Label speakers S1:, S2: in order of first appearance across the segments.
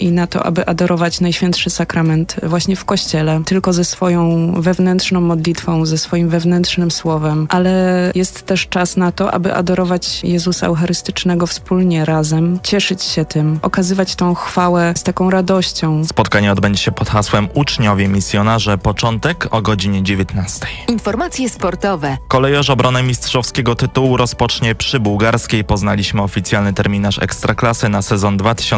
S1: i na to, aby adorować Najświętszy Sakrament właśnie w Kościele, tylko ze swoją wewnętrzną modlitwą, ze swoim wewnętrznym słowem, ale jest też czas na to, aby adorować Jezusa Eucharystycznego wspólnie, razem, cieszyć się tym, okazywać tą chwałę z taką radością.
S2: Spotkanie odbędzie się pod hasłem Uczniowie Misjonarze. Początek o godzinie 19.
S3: Informacje sportowe.
S2: Kolejorz obronę mistrzowskiego tytułu rozpocznie przy Bułgarskiej. Poznaliśmy oficjalny terminarz Ekstraklasy na sezon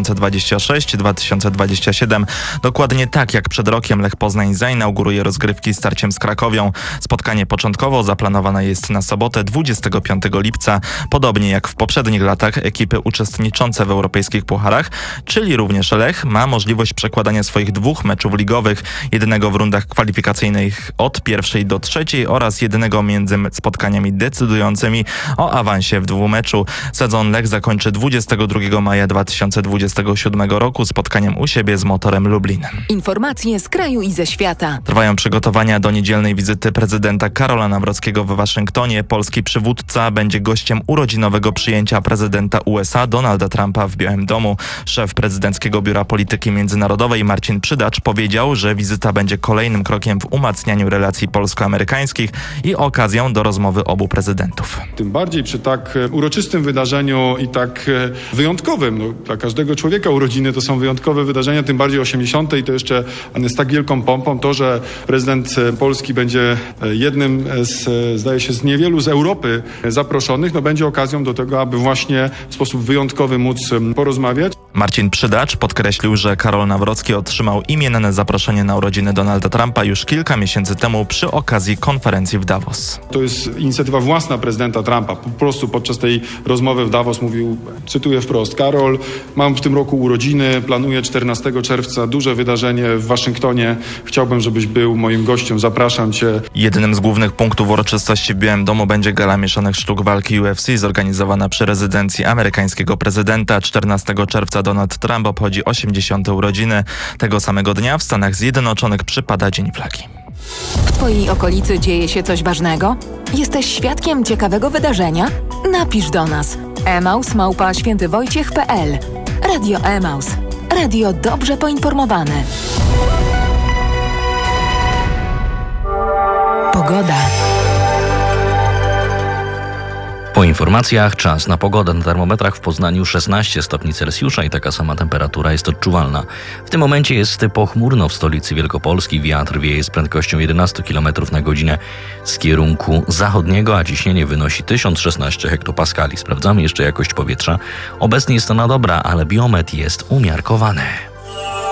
S2: 2026-2027. Dokładnie tak jak przed rokiem Lech Poznań zainauguruje rozgrywki starciem z Krakowią. Spotkanie początkowo zaplanowane jest na sobotę 25 lipca. Podobnie jak w poprzednich latach ekipy uczestniczące w europejskich pucharach, czyli również Lech, ma możliwość przekładania swoich 2 meczów ligowych, jednego w rundach kwalifikacyjnych od 1. do 3. oraz jednego między spotkaniami decydującymi o awansie w dwumeczu. Sezon Lech zakończy 22 maja 2027 roku spotkaniem u siebie z Motorem Lublin.
S3: Informacje z kraju i ze świata.
S2: Trwają przygotowania do niedzielnej wizyty prezydenta Karola Nawrockiego w Waszyngtonie. Polski przywódca będzie gościem urodzinowego przyjęcia prezydenta USA Donalda Trumpa w Białym Domu. Szef Prezydenckiego Biura Polityki Międzynarodowej Marcin Przydacz powiedział, że wizyta będzie kolejnym krokiem w umacnianiu relacji polsko-amerykańskich i okazją do rozmowy obu prezydentów.
S4: Tym bardziej przy tak uroczystym wydarzeniu i tak wyjątkowym. Dla każdego człowieka urodziny to są wyjątkowe wydarzenia, tym bardziej 80. i to jeszcze z tak wielką pompą. To, że prezydent Polski będzie jednym zdaje się, z niewielu z Europy zaproszonych, będzie okazją do tego, aby właśnie w sposób wyjątkowy móc porozmawiać.
S2: Marcin Przydacz podkreślił, że Karol Nawrocki otrzymał imienne zaproszenie na urodziny Donalda Trumpa już kilka miesięcy temu przy okazji konferencji w Davos.
S4: To jest inicjatywa własna prezydenta Trumpa. Po prostu podczas tej rozmowy w Davos mówił, cytuję wprost: Karol, mam w tym roku urodziny, planuję 14 czerwca duże wydarzenie w Waszyngtonie. Chciałbym, żebyś był moim gościem, zapraszam cię.
S2: Jednym z głównych punktów uroczystości w Białym Domu będzie gala mieszanych sztuk walki UFC zorganizowana przy rezydencji amerykańskiego prezydenta. 14 czerwca Donald Trump obchodzi 80. urodziny. Tego samego dnia w Stanach Zjednoczonych przypada Dzień Flagi.
S3: W Twojej okolicy dzieje się coś ważnego? Jesteś świadkiem ciekawego wydarzenia? Napisz do nas. emaus@świętywojciech.pl. Radio Emaus. Radio dobrze poinformowane. Pogoda.
S5: Po informacjach czas na pogodę. Na termometrach w Poznaniu 16 stopni Celsjusza i taka sama temperatura jest odczuwalna. W tym momencie jest pochmurno w stolicy Wielkopolski. Wiatr wieje z prędkością 11 km na godzinę z kierunku zachodniego, a ciśnienie wynosi 1016 hektopaskali. Sprawdzamy jeszcze jakość powietrza. Obecnie jest ona dobra, ale biometr jest umiarkowany.